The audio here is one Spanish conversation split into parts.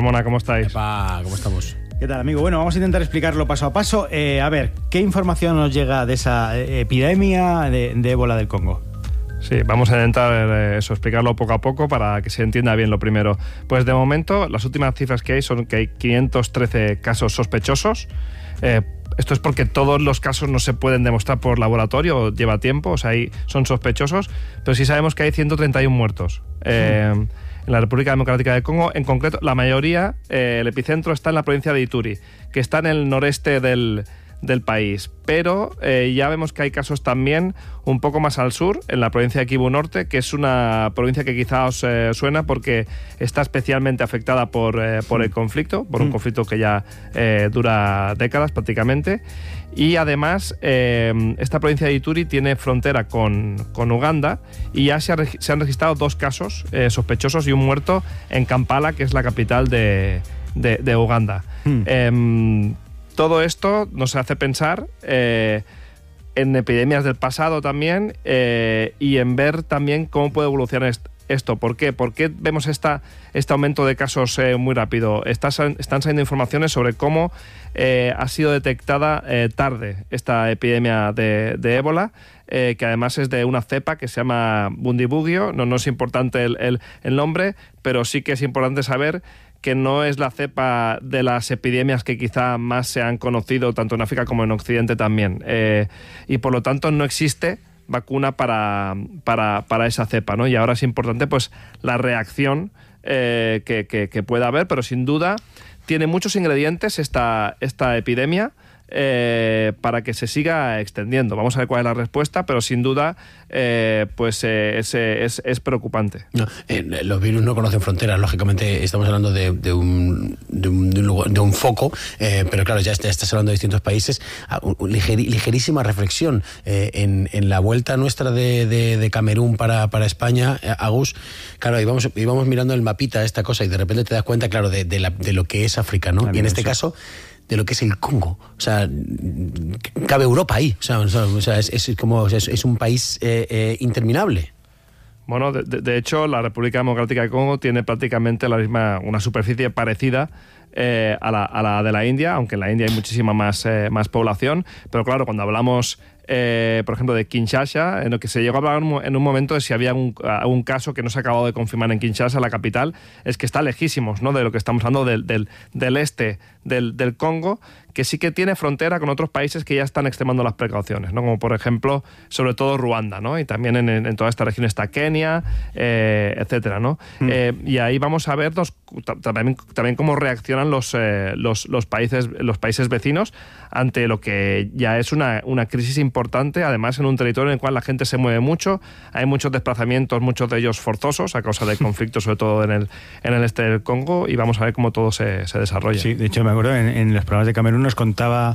Carmona, ¿cómo estáis? Epa, ¿cómo estamos? ¿Qué tal, amigo? Bueno, vamos a intentar explicarlo paso a paso. A ver, ¿qué información nos llega de esa epidemia de ébola del Congo? Sí, vamos a intentar explicarlo poco a poco para que se entienda bien lo primero. Pues de momento, las últimas cifras que hay son que hay 513 casos sospechosos. Esto es porque todos los casos no se pueden demostrar por laboratorio, lleva tiempo, o sea, son sospechosos, pero sí sabemos que hay 131 muertos en la República Democrática del Congo. En concreto, la mayoría, el epicentro está en la provincia de Ituri, que está en el noreste del país, pero ya vemos que hay casos también un poco más al sur, en la provincia de Kivu Norte, que es una provincia que quizá os suena porque está especialmente afectada por el conflicto, por un conflicto que ya dura décadas prácticamente, y además esta provincia de Ituri tiene frontera con Uganda y ya se han registrado 2 casos sospechosos y un muerto en Kampala, que es la capital de Uganda. Todo esto nos hace pensar en epidemias del pasado también y en ver también cómo puede evolucionar esto. ¿Por qué? ¿Por qué vemos este aumento de casos muy rápido? Están saliendo informaciones sobre cómo ha sido detectada tarde esta epidemia de ébola, que además es de una cepa que se llama Bundibugyo. No es importante el nombre, pero sí que es importante saber que no es la cepa de las epidemias que quizá más se han conocido tanto en África como en Occidente también. Y por lo tanto no existe vacuna para esa cepa, ¿no? Y ahora es importante pues la reacción que pueda haber, pero sin duda tiene muchos ingredientes esta epidemia para que se siga extendiendo. Vamos a ver cuál es la respuesta, pero sin duda pues es preocupante. No, los virus no conocen fronteras, lógicamente estamos hablando de un foco, pero claro, ya estás hablando de distintos países. Ligerísima reflexión en la vuelta nuestra de Camerún para España, Agus, claro, íbamos mirando el mapita esta cosa y de repente te das cuenta, claro, de lo que es África, ¿no? Y en este caso de lo que es el Congo, o sea, cabe Europa ahí, o sea, es un país interminable. Bueno, de hecho, la República Democrática del Congo tiene prácticamente una superficie parecida a la de la India, aunque en la India hay muchísima más población, pero claro, cuando hablamos por ejemplo de Kinshasa, en lo que se llegó a hablar en un momento de si había algún caso que no se ha acabado de confirmar en Kinshasa, la capital, es que está lejísimos, ¿no?, de lo que estamos hablando del este del Congo, que sí que tiene frontera con otros países que ya están extremando las precauciones, ¿no?, como por ejemplo, sobre todo Ruanda, ¿no?, y también en toda esta región está Kenia, etcétera, ¿no? Y ahí vamos a ver también cómo reaccionan los países vecinos ante lo que ya es una crisis importante, además en un territorio en el cual la gente se mueve mucho, hay muchos desplazamientos, muchos de ellos forzosos a causa de conflictos, sobre todo en el este del Congo, y vamos a ver cómo todo se desarrolla. Sí, de hecho me acuerdo en los programas de Camerún nos contaba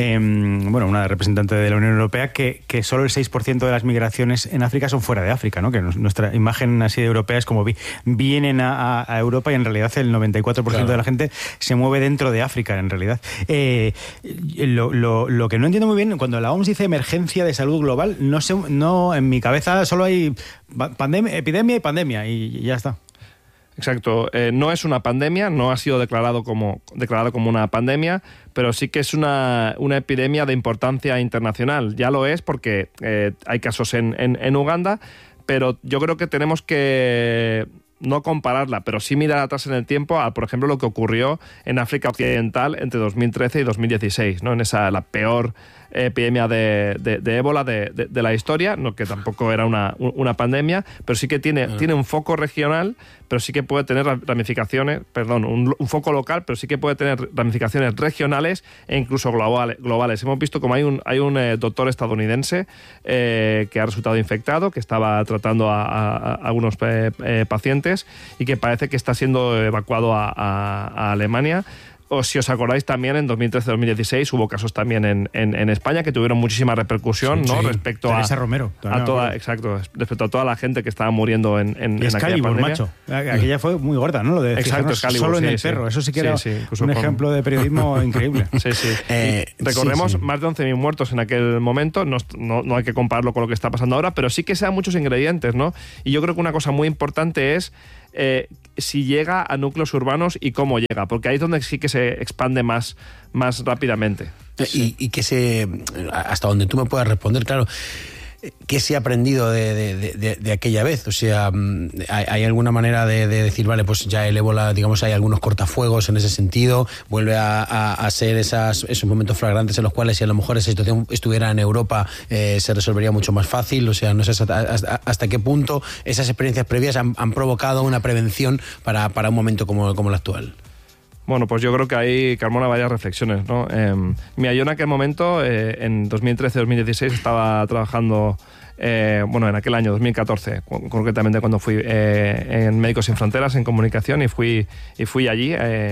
una representante de la Unión Europea que solo el 6% de las migraciones en África son fuera de África, ¿no? Que nuestra imagen así de europea es como vienen a Europa y en realidad el 94% de la gente se mueve dentro de África, en realidad. Lo que no entiendo muy bien, cuando la OMS dice emergencia de salud global, no en mi cabeza solo hay epidemia y pandemia y ya está. Exacto, no es una pandemia, no ha sido declarado como una pandemia, pero sí que es una epidemia de importancia internacional. Ya lo es porque hay casos en Uganda, pero yo creo que tenemos que no compararla, pero sí mirar atrás en el tiempo a, por ejemplo, lo que ocurrió en África Occidental entre 2013 y 2016, ¿no?, en la peor epidemia de ébola de la historia, no, que tampoco era una pandemia, pero sí que tiene un foco regional, pero sí que puede tener ramificaciones, un foco local, pero sí que puede tener ramificaciones regionales e incluso globales. Hemos visto como hay un doctor estadounidense que ha resultado infectado, que estaba tratando a algunos pacientes y que parece que está siendo evacuado a Alemania. O si os acordáis también, en 2013-2016 hubo casos también en España que tuvieron muchísima repercusión, ¿no? Respecto Teresa Romero, respecto a toda la gente que estaba muriendo en aquella pandemia. Macho. Aquella fue muy gorda, ¿no? Lo de solo en el perro. Eso sí que era un ejemplo de periodismo increíble. Sí. Recordemos más de 11.000 muertos en aquel momento. No hay que compararlo con lo que está pasando ahora, pero sí que sean muchos ingredientes, ¿no? Y yo creo que una cosa muy importante es si llega a núcleos urbanos y cómo llega, porque ahí es donde sí que se expande más rápidamente. Y que hasta donde tú me puedas responder, claro, ¿qué se ha aprendido de aquella vez? O sea, ¿hay alguna manera de decir, vale, pues ya el ébola, digamos, hay algunos cortafuegos en ese sentido, vuelve a ser esos momentos flagrantes en los cuales si a lo mejor esa situación estuviera en Europa se resolvería mucho más fácil? O sea, no sé hasta qué punto esas experiencias previas han provocado una prevención para un momento como el actual. Bueno, pues yo creo que ahí, Carmona, varias reflexiones, ¿no? Mira, yo en aquel momento, en 2013-2016, estaba trabajando, en aquel año, 2014, concretamente cuando fui en Médicos Sin Fronteras, en comunicación, y fui allí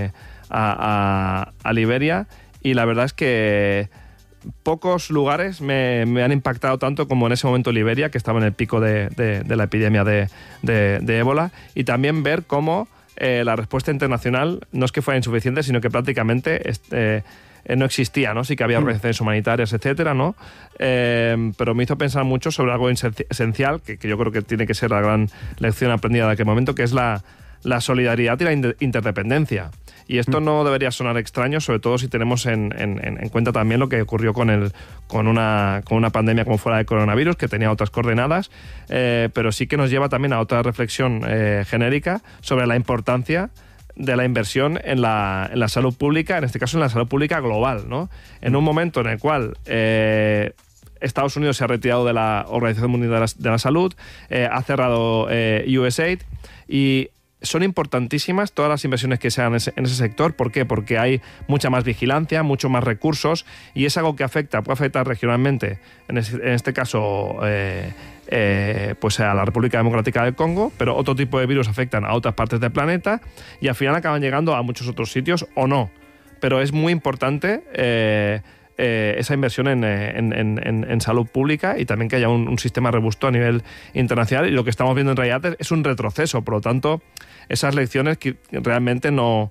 a Liberia, y la verdad es que pocos lugares me han impactado tanto como en ese momento Liberia, que estaba en el pico de la epidemia de ébola, y también ver cómo la respuesta internacional no es que fuera insuficiente, sino que prácticamente no existía, ¿no? Sí que había organizaciones humanitarias, etcétera, ¿no? Pero me hizo pensar mucho sobre algo esencial, que yo creo que tiene que ser la gran lección aprendida de aquel momento, que es la solidaridad y la interdependencia. Y esto no debería sonar extraño, sobre todo si tenemos en cuenta también lo que ocurrió con una pandemia como fue la de coronavirus, que tenía otras coordenadas, pero sí que nos lleva también a otra reflexión genérica sobre la importancia de la inversión en la salud pública, en este caso en la salud pública global, ¿no? En un momento en el cual Estados Unidos se ha retirado de la Organización Mundial de la Salud, ha cerrado USAID, y son importantísimas todas las inversiones que se hagan en ese sector. ¿Por qué? Porque hay mucha más vigilancia, mucho más recursos, y es algo que puede afectar regionalmente, en este caso pues a la República Democrática del Congo, pero otro tipo de virus afectan a otras partes del planeta y al final acaban llegando a muchos otros sitios o no. Pero es muy importante esa inversión en salud pública, y también que haya un sistema robusto a nivel internacional, y lo que estamos viendo en realidad es un retroceso. Por lo tanto, esas lecciones que realmente no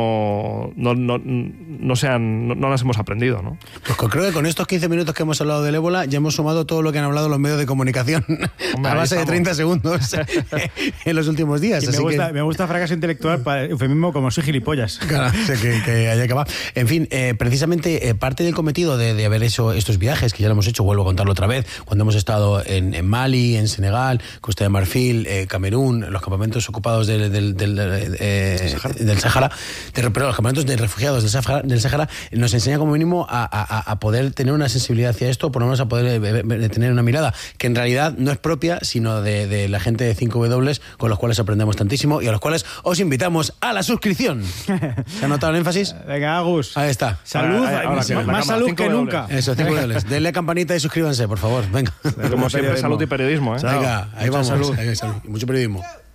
las hemos aprendido, ¿no? Pues creo que con estos 15 minutos que hemos hablado del ébola ya hemos sumado todo lo que han hablado los medios de comunicación. Hombre, a base de 30 segundos en los últimos días. Así me gusta fracaso intelectual para eufemismo, como soy gilipollas. Claro, que haya acabado. En fin, precisamente parte del cometido de haber hecho estos viajes, que ya lo hemos hecho, vuelvo a contarlo otra vez, cuando hemos estado en Mali, en Senegal, Costa de Marfil, Camerún, los campamentos ocupados del Sáhara, los campamentos de refugiados del Sáhara, nos enseña como mínimo a poder tener una sensibilidad hacia esto, por lo menos a poder tener una mirada que en realidad no es propia, sino de la gente de 5W, con los cuales aprendemos tantísimo y a los cuales os invitamos a la suscripción. ¿Se ha notado el énfasis? Venga, Agus. Ahí está. Salud, más salud que nunca. Eso, 5W. Denle a campanita y suscríbanse, por favor. Venga. Como siempre, salud y periodismo, ¿eh? Venga, ahí vamos. Salud. Mucho periodismo.